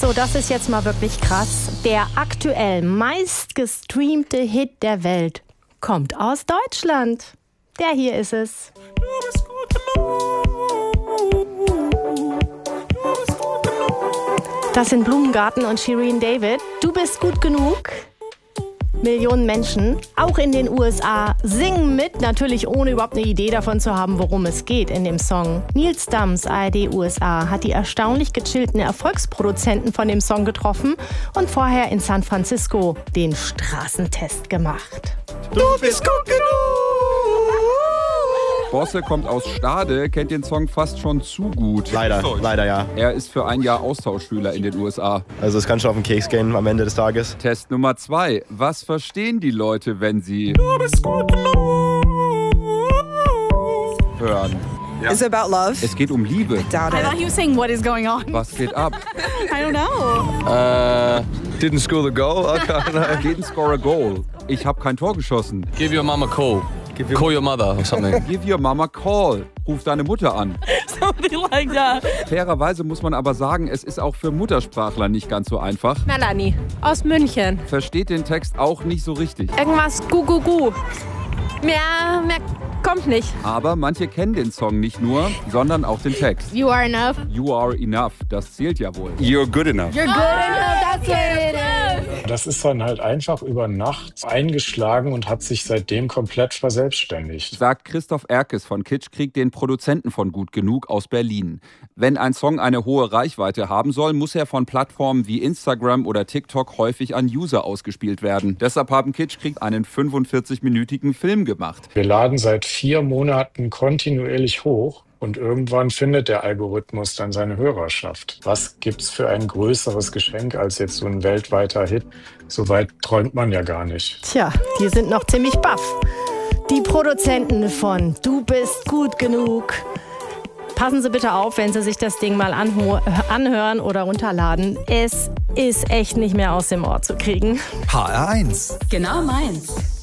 So, das ist jetzt mal wirklich krass. Der aktuell meistgestreamte Hit der Welt kommt aus Deutschland. Der hier ist es. Das sind Blumengarten und Shirin David. Du bist gut genug. Millionen Menschen, auch in den USA, singen mit, natürlich ohne überhaupt eine Idee davon zu haben, worum es geht in dem Song. Nils Dams, ARD USA, hat die erstaunlich gechillten Erfolgsproduzenten von dem Song getroffen und vorher in San Francisco den Straßentest gemacht. Du bist gut genug! Bosse kommt aus Stade, kennt den Song fast schon zu gut. Leider ja. Er ist für ein Jahr Austauschschüler in den USA. Also es kann schon auf den Keks gehen am Ende des Tages. Test Nummer 2. Was verstehen die Leute, wenn sie Du bist gut genug hören? Ja. Is it about love? Es geht um Liebe. I doubt I it. thought you were saying what is going on. Was geht ab? I don't know. Didn't score the goal? Okay. Didn't score a goal. Ich habe kein Tor geschossen. Give your mom a call. Call your mother or something. Give your mama a call. Ruf deine Mutter an. Something like that. Fairerweise muss man aber sagen, es ist auch für Muttersprachler nicht ganz so einfach. Melanie aus München. Versteht den Text auch nicht so richtig. Irgendwas gu. Mehr kommt nicht. Aber manche kennen den Song nicht nur, sondern auch den Text. You are enough. You are enough, das zählt ja wohl. You're good enough. You're good enough. That's what it is. Das ist dann halt einfach über Nacht eingeschlagen und hat sich seitdem komplett verselbstständigt. Sagt Christoph Erkes von Kitschkrieg, den Produzenten von Gut Genug aus Berlin. Wenn ein Song eine hohe Reichweite haben soll, muss er von Plattformen wie Instagram oder TikTok häufig an User ausgespielt werden. Deshalb haben Kitschkrieg einen 45-minütigen Film gemacht. Wir laden seit 4 Monaten kontinuierlich hoch. Und irgendwann findet der Algorithmus dann seine Hörerschaft. Was gibt's für ein größeres Geschenk als jetzt so ein weltweiter Hit? So weit träumt man ja gar nicht. Tja, die sind noch ziemlich baff. Die Produzenten von Du bist gut genug. Passen Sie bitte auf, wenn Sie sich das Ding mal anhören oder runterladen. Es ist echt nicht mehr aus dem Ohr zu kriegen. HR1. Genau meins.